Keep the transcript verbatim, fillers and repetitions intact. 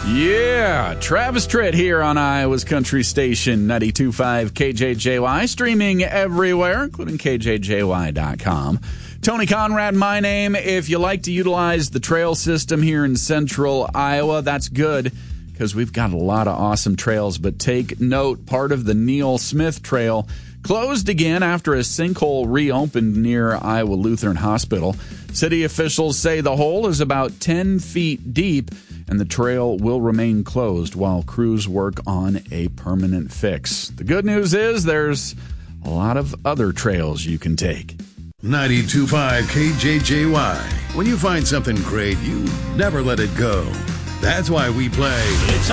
Yeah, Travis Tritt here on Iowa's Country Station, ninety-two point five K J J Y, streaming everywhere, including K J J Y dot com. Tony Conrad, my name. If you like to utilize the trail system here in central Iowa, that's good, because we've got a lot of awesome trails. But take note, part of the Neil Smith Trail closed again after a sinkhole reopened near Iowa Lutheran Hospital. City officials say the hole is about ten feet deep, and the trail will remain closed while crews work on a permanent fix. The good news is there's a lot of other trails you can take. ninety-two point five K J J Y. When you find something great, you never let it go. That's why we play... It's